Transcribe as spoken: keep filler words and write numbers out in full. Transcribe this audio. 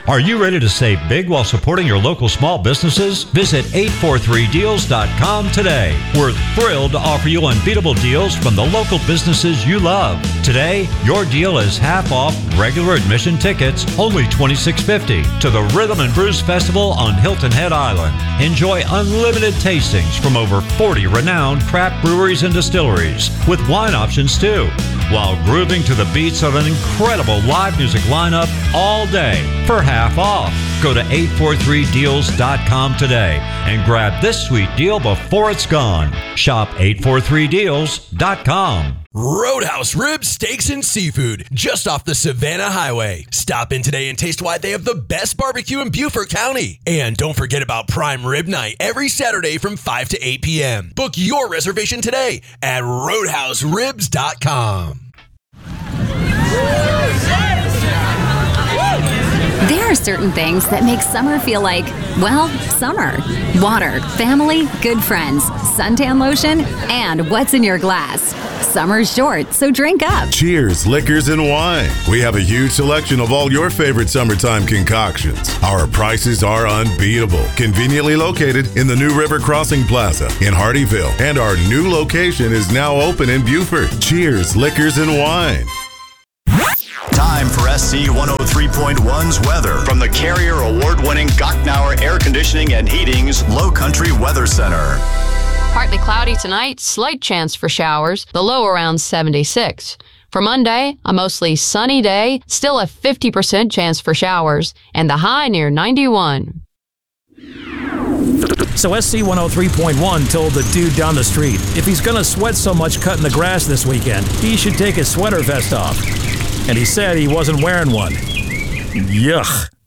Are you ready to save big while supporting your local small businesses? Visit eight four three deals dot com today. We're thrilled to offer you unbeatable deals from the local businesses you love. Today, your deal is half off regular admission tickets, only twenty-six fifty, to the Rhythm and Brews Festival on Hilton Head Island. Enjoy unlimited tastings from over forty renowned craft breweries and distilleries, with wine options too, while grooving to the beats of an incredible live music lineup all day for half off. Go to eight four three deals dot com today and grab this sweet deal before it's gone. Shop eight four three deals dot com. Roadhouse Ribs, Steaks, and Seafood, just off the Savannah Highway. Stop in today and taste why they have the best barbecue in Beaufort County. And don't forget about Prime Rib Night every Saturday from five to eight p.m. Book your reservation today at roadhouse ribs dot com. There are certain things that make summer feel like, well, summer. Water, family, good friends, suntan lotion, and what's in your glass. Summer's short, so drink up. Cheers, liquors, and wine. We have a huge selection of all your favorite summertime concoctions. Our prices are unbeatable. Conveniently located in the New River Crossing Plaza in Hardyville. And our new location is now open in Beaufort. Cheers, liquors, and wine. Time for S C one oh three point one's weather from the Carrier Award-winning Gocknauer Air Conditioning and Heating's Low Country Weather Center. Partly cloudy tonight, slight chance for showers, the low around seventy-six. For Monday, a mostly sunny day, still a fifty percent chance for showers, and the high near ninety-one. So S C one oh three point one told the dude down the street, if he's gonna sweat so much cutting the grass this weekend, he should take his sweater vest off. And he said he wasn't wearing one. Yuck.